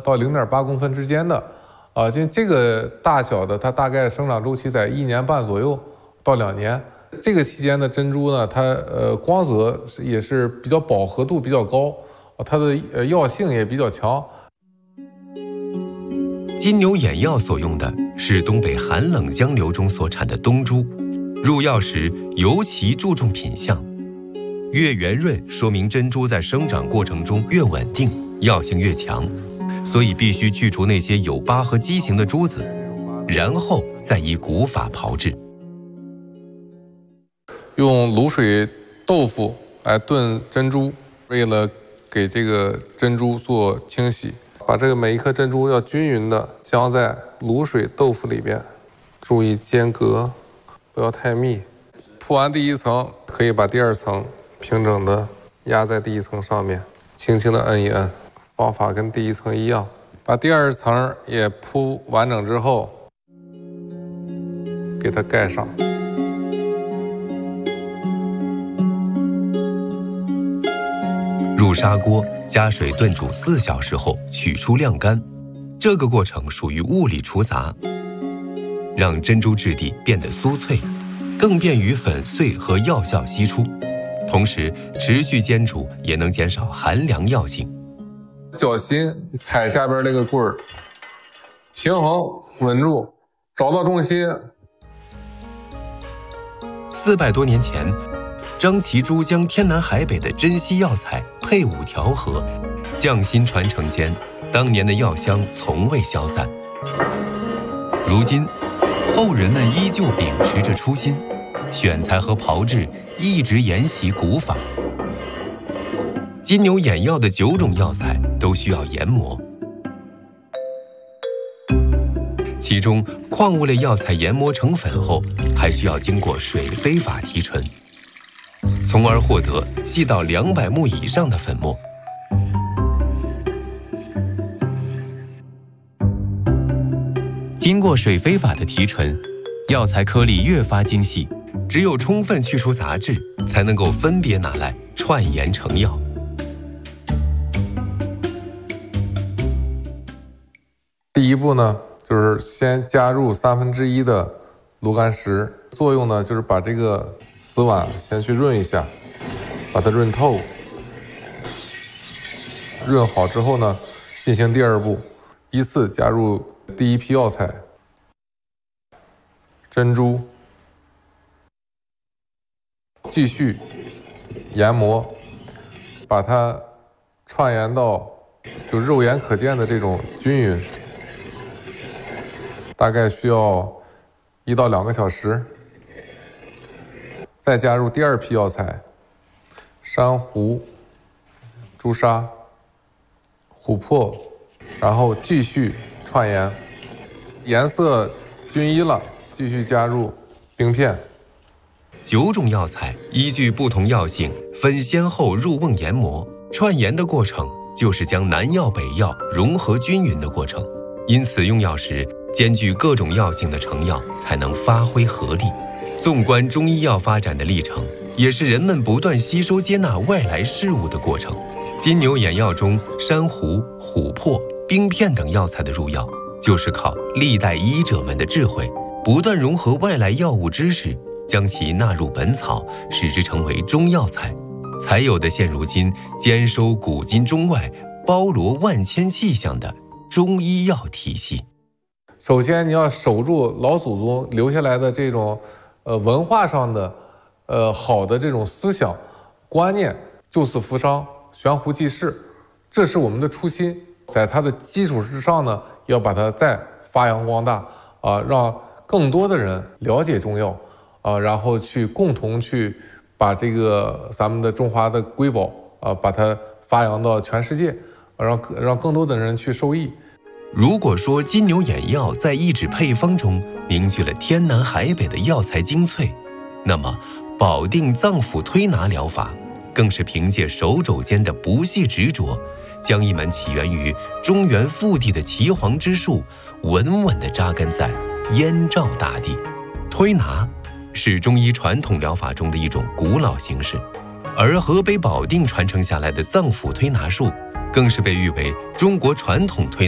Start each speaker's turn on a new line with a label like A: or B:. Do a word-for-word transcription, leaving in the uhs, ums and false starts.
A: 到零点八公分之间的，啊，就这个大小的，它大概生长周期在一年半左右到两年。这个期间的珍珠呢，它呃光泽也是比较饱和度比较高，它的呃药性也比较强。
B: 金牛眼药所用的是东北寒冷江流中所产的冬珠，入药时尤其注重品相，越圆润说明珍珠在生长过程中越稳定，药性越强，所以必须去除那些有疤和畸形的珠子，然后再以古法炮制。
A: 用卤水豆腐来炖珍珠，为了给这个珍珠做清洗，把这个每一颗珍珠要均匀的镶在卤水豆腐里边，注意间隔，不要太密。铺完第一层，可以把第二层平整的压在第一层上面，轻轻的摁一摁，方法跟第一层一样。把第二层也铺完整之后，给它盖上。
B: 入砂锅，加水炖煮四小时后取出晾干，这个过程属于物理除杂，让珍珠质地变得酥脆，更便于粉碎和药效析出。同时，持续煎煮也能减少寒凉药性。
A: 脚心踩下边这个棍儿，平衡稳住，找到重心。
B: 四百多年前，张其珠将天南海北的珍稀药材配伍调和，匠心传承间，当年的药香从未消散。如今，后人们依旧秉持着初心，选材和炮制一直沿袭古法。金牛眼药的九种药材都需要研磨，其中矿物类药材研磨成粉后，还需要经过水飞法提纯，从而获得细到两百目以上的粉末。经过水飞法的提纯，药材颗粒越发精细，只有充分去除杂质，才能够分别拿来串研成药。
A: 第一步呢，就是先加入三分之一的炉甘石，作用呢就是把这个瓷碗先去润一下，把它润透。润好之后呢，进行第二步，依次加入第一批药材，珍珠，继续研磨，把它串研到就肉眼可见的这种均匀。大概需要一到两个小时，再加入第二批药材，珊瑚、朱砂、琥珀，然后继续串研，颜色均一了，继续加入冰片。
B: 九种药材依据不同药性分先后入瓮研磨，串研的过程就是将南药北药融合均匀的过程，因此用药时兼具各种药性的成药才能发挥合力。纵观中医药发展的历程，也是人们不断吸收接纳外来事物的过程。金牛眼药中珊瑚、琥珀、冰片等药材的入药，就是靠历代医者们的智慧，不断融合外来药物知识，将其纳入本草，使之成为中药材，才有的现如今兼收古今中外、包罗万千气象的中医药体系。
A: 首先，你要守住老祖宗留下来的这种，呃，文化上的，呃，好的这种思想观念，救死扶伤，悬壶济世，这是我们的初心。在它的基础之上呢，要把它再发扬光大，啊、呃，让更多的人了解中药，啊、呃，然后去共同去把这个咱们的中华的瑰宝，啊、呃，把它发扬到全世界，让让更多的人去受益。
B: 如果说金牛眼药在一纸配方中凝聚了天南海北的药材精粹，那么保定脏腑推拿疗法更是凭借手肘间的不懈执着，将一门起源于中原腹地的岐黄之术稳稳地扎根在燕赵大地。推拿是中医传统疗法中的一种古老形式，而河北保定传承下来的脏腑推拿术更是被誉为中国传统推拿